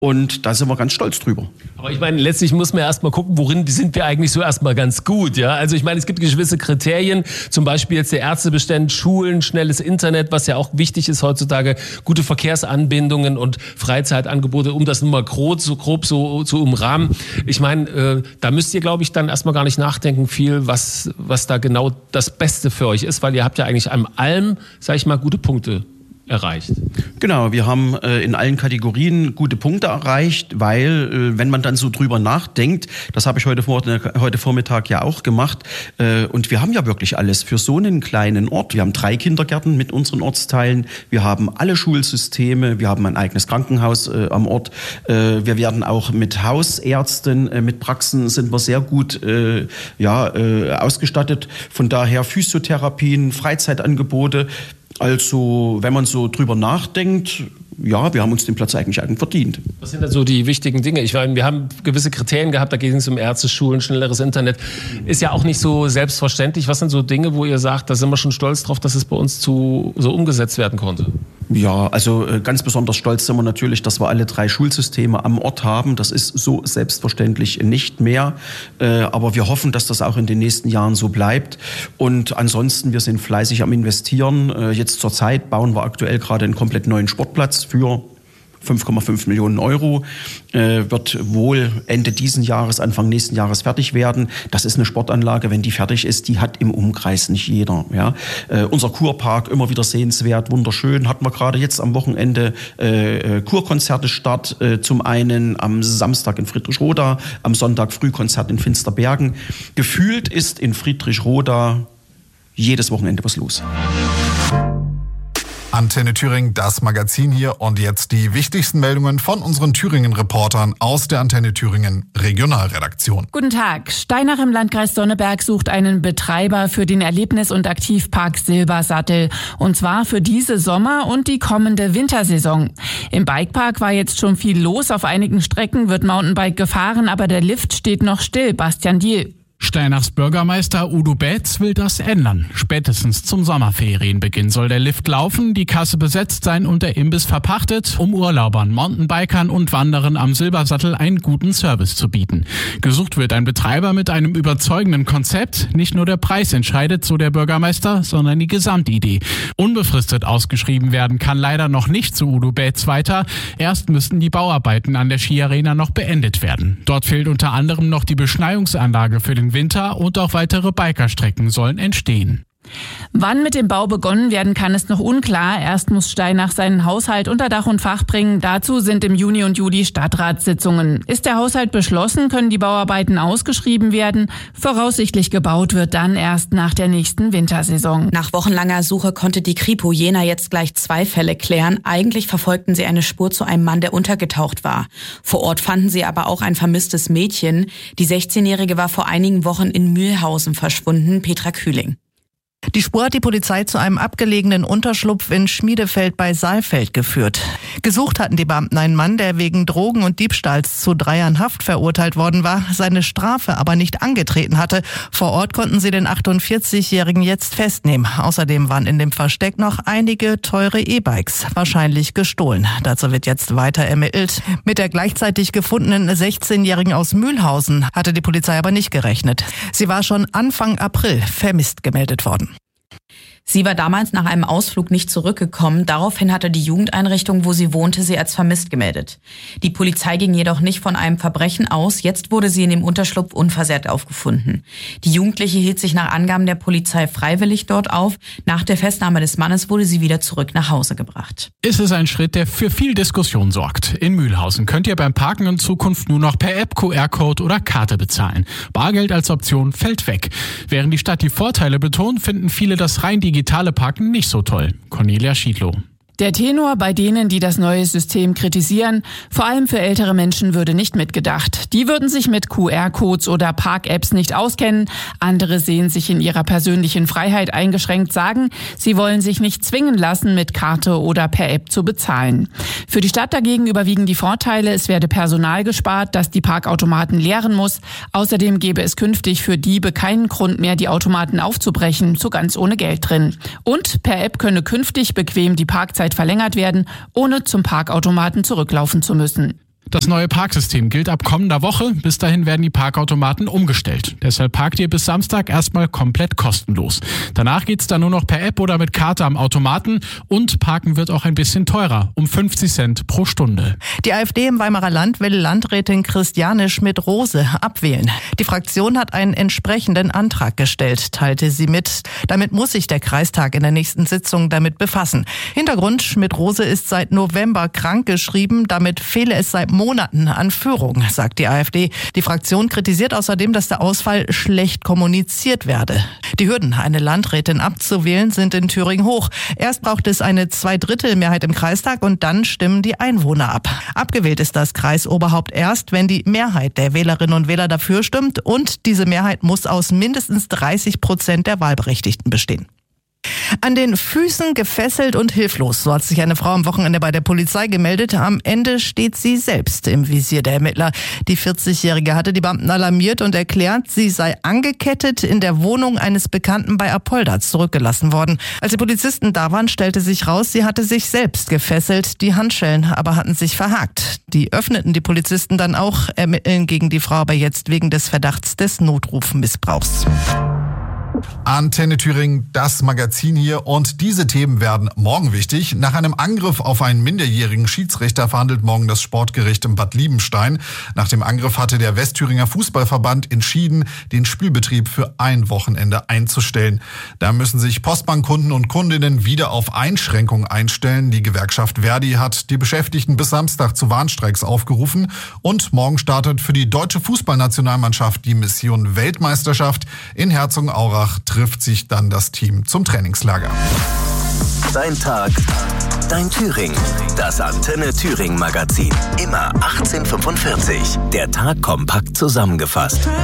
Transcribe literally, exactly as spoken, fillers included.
Und da sind wir ganz stolz drüber. Aber ich meine, letztlich muss man erstmal gucken, worin sind wir eigentlich so erstmal ganz gut. Ja? Also ich meine, es gibt gewisse Kriterien, zum Beispiel jetzt der Ärztebestand, Schulen, schnelles Internet, was ja auch wichtig ist heutzutage, gute Verkehrsanbindungen und Freizeitangebote, um das nur mal grob so, grob so zu umrahmen. Ich meine, äh, da müsst ihr, glaube ich, dann erstmal gar nicht nachdenken viel, was, was da genau das Beste für euch ist, weil ihr habt ja eigentlich an allem, sag ich mal, gute Punkte erreicht. Genau, wir haben äh, in allen Kategorien gute Punkte erreicht, weil äh, wenn man dann so drüber nachdenkt, das habe ich heute, vor, heute Vormittag ja auch gemacht, äh, und wir haben ja wirklich alles für so einen kleinen Ort. Wir haben drei Kindergärten mit unseren Ortsteilen, wir haben alle Schulsysteme, wir haben ein eigenes Krankenhaus äh, am Ort, äh, wir werden auch mit Hausärzten, äh, mit Praxen sind wir sehr gut äh, ja, äh, ausgestattet. Von daher Physiotherapien, Freizeitangebote. Also, wenn man so drüber nachdenkt, ja, wir haben uns den Platz eigentlich eigentlich verdient. Was sind da so die wichtigen Dinge? Ich meine, wir haben gewisse Kriterien gehabt, da ging es um Ärzte, Schulen, schnelleres Internet. Ist ja auch nicht so selbstverständlich. Was sind so Dinge, wo ihr sagt, da sind wir schon stolz drauf, dass es bei uns zu, so umgesetzt werden konnte? Ja, also ganz besonders stolz sind wir natürlich, dass wir alle drei Schulsysteme am Ort haben. Das ist so selbstverständlich nicht mehr. Aber wir hoffen, dass das auch in den nächsten Jahren so bleibt. Und ansonsten, wir sind fleißig am Investieren. Jetzt zur Zeit bauen wir aktuell gerade einen komplett neuen Sportplatz für fünf Komma fünf Millionen Euro, äh, wird wohl Ende diesen Jahres, Anfang nächsten Jahres fertig werden. Das ist eine Sportanlage, wenn die fertig ist, die hat im Umkreis nicht jeder. Ja? Äh, unser Kurpark, immer wieder sehenswert, wunderschön, hatten wir gerade jetzt am Wochenende äh, Kurkonzerte Start, äh, zum einen am Samstag in Friedrichroda, am Sonntag Frühkonzert in Finsterbergen. Gefühlt ist in Friedrichroda jedes Wochenende was los. Antenne Thüringen, das Magazin hier, und jetzt die wichtigsten Meldungen von unseren Thüringen-Reportern aus der Antenne Thüringen Regionalredaktion. Guten Tag. Steinach im Landkreis Sonneberg sucht einen Betreiber für den Erlebnis- und Aktivpark Silbersattel. Und zwar für diese Sommer- und die kommende Wintersaison. Im Bikepark war jetzt schon viel los. Auf einigen Strecken wird Mountainbike gefahren, aber der Lift steht noch still. Bastian Diel. Steinachs Bürgermeister Udo Betz will das ändern. Spätestens zum Sommerferienbeginn soll der Lift laufen, die Kasse besetzt sein und der Imbiss verpachtet, um Urlaubern, Mountainbikern und Wanderern am Silbersattel einen guten Service zu bieten. Gesucht wird ein Betreiber mit einem überzeugenden Konzept. Nicht nur der Preis entscheidet, so der Bürgermeister, sondern die Gesamtidee. Unbefristet ausgeschrieben werden kann leider noch nicht, so Udo Betz weiter. Erst müssten die Bauarbeiten an der Skiarena noch beendet werden. Dort fehlt unter anderem noch die Beschneiungsanlage für den Winter und auch weitere Bikerstrecken sollen entstehen. Wann mit dem Bau begonnen werden kann, ist noch unklar. Erst muss Steinach seinen Haushalt unter Dach und Fach bringen. Dazu sind im Juni und Juli Stadtratssitzungen. Ist der Haushalt beschlossen, können die Bauarbeiten ausgeschrieben werden. Voraussichtlich gebaut wird dann erst nach der nächsten Wintersaison. Nach wochenlanger Suche konnte die Kripo Jena jetzt gleich zwei Fälle klären. Eigentlich verfolgten sie eine Spur zu einem Mann, der untergetaucht war. Vor Ort fanden sie aber auch ein vermisstes Mädchen. Die sechzehnjährige war vor einigen Wochen in Mühlhausen verschwunden. Petra Kühling. Die Spur hat die Polizei zu einem abgelegenen Unterschlupf in Schmiedefeld bei Saalfeld geführt. Gesucht hatten die Beamten einen Mann, der wegen Drogen und Diebstahls zu drei Jahren Haft verurteilt worden war, seine Strafe aber nicht angetreten hatte. Vor Ort konnten sie den achtundvierzigjährigen jetzt festnehmen. Außerdem waren in dem Versteck noch einige teure E-Bikes, wahrscheinlich gestohlen. Dazu wird jetzt weiter ermittelt. Mit der gleichzeitig gefundenen sechzehnjährigen aus Mühlhausen hatte die Polizei aber nicht gerechnet. Sie war schon Anfang April vermisst gemeldet worden. Sie war damals nach einem Ausflug nicht zurückgekommen. Daraufhin hatte die Jugendeinrichtung, wo sie wohnte, sie als vermisst gemeldet. Die Polizei ging jedoch nicht von einem Verbrechen aus. Jetzt wurde sie in dem Unterschlupf unversehrt aufgefunden. Die Jugendliche hielt sich nach Angaben der Polizei freiwillig dort auf. Nach der Festnahme des Mannes wurde sie wieder zurück nach Hause gebracht. Ist es ein Schritt, der für viel Diskussion sorgt. In Mühlhausen könnt ihr beim Parken in Zukunft nur noch per App, Q R-Code oder Karte bezahlen. Bargeld als Option fällt weg. Während die Stadt die Vorteile betont, finden viele das rein digitale Parken nicht so toll. Cornelia Schiedlow. Der Tenor bei denen, die das neue System kritisieren, vor allem für ältere Menschen, würde nicht mitgedacht. Die würden sich mit Q R-Codes oder Park-Apps nicht auskennen. Andere sehen sich in ihrer persönlichen Freiheit eingeschränkt, sagen, sie wollen sich nicht zwingen lassen, mit Karte oder per App zu bezahlen. Für die Stadt dagegen überwiegen die Vorteile. Es werde Personal gespart, das die Parkautomaten leeren muss. Außerdem gäbe es künftig für Diebe keinen Grund mehr, die Automaten aufzubrechen, so ganz ohne Geld drin. Und per App könne künftig bequem die Parkzeit verlängert werden, ohne zum Parkautomaten zurücklaufen zu müssen. Das neue Parksystem gilt ab kommender Woche. Bis dahin werden die Parkautomaten umgestellt. Deshalb parkt ihr bis Samstag erstmal komplett kostenlos. Danach geht's dann nur noch per App oder mit Karte am Automaten und Parken wird auch ein bisschen teurer, um fünfzig Cent pro Stunde. Die AfD im Weimarer Land will Landrätin Christiane Schmidt-Rose abwählen. Die Fraktion hat einen entsprechenden Antrag gestellt, teilte sie mit. Damit muss sich der Kreistag in der nächsten Sitzung damit befassen. Hintergrund: Schmidt-Rose ist seit November krankgeschrieben. Damit fehle es seit Monaten an Führung, sagt die AfD. Die Fraktion kritisiert außerdem, dass der Ausfall schlecht kommuniziert werde. Die Hürden, eine Landrätin abzuwählen, sind in Thüringen hoch. Erst braucht es eine Zweidrittelmehrheit im Kreistag und dann stimmen die Einwohner ab. Abgewählt ist das Kreisoberhaupt erst, wenn die Mehrheit der Wählerinnen und Wähler dafür stimmt, und diese Mehrheit muss aus mindestens dreißig Prozent der Wahlberechtigten bestehen. An den Füßen gefesselt und hilflos, so hat sich eine Frau am Wochenende bei der Polizei gemeldet. Am Ende steht sie selbst im Visier der Ermittler. Die vierzigjährige hatte die Beamten alarmiert und erklärt, sie sei angekettet in der Wohnung eines Bekannten bei Apolda zurückgelassen worden. Als die Polizisten da waren, stellte sich raus, sie hatte sich selbst gefesselt. Die Handschellen aber hatten sich verhakt. Die öffneten die Polizisten dann auch, ermitteln gegen die Frau aber jetzt wegen des Verdachts des Notrufmissbrauchs. Antenne Thüringen, das Magazin hier, und diese Themen werden morgen wichtig. Nach einem Angriff auf einen minderjährigen Schiedsrichter verhandelt morgen das Sportgericht in Bad Liebenstein. Nach dem Angriff hatte der Westthüringer Fußballverband entschieden, den Spielbetrieb für ein Wochenende einzustellen. Da müssen sich Postbankkunden und Kundinnen wieder auf Einschränkungen einstellen. Die Gewerkschaft Verdi hat die Beschäftigten bis Samstag zu Warnstreiks aufgerufen, und morgen startet für die deutsche Fußballnationalmannschaft die Mission Weltmeisterschaft. In Herzogenaurach trifft sich dann das Team zum Trainingslager. Dein Tag, dein Thüringen. Das Antenne Thüringen Magazin. Immer achtzehn Uhr fünfundvierzig. Der Tag kompakt zusammengefasst.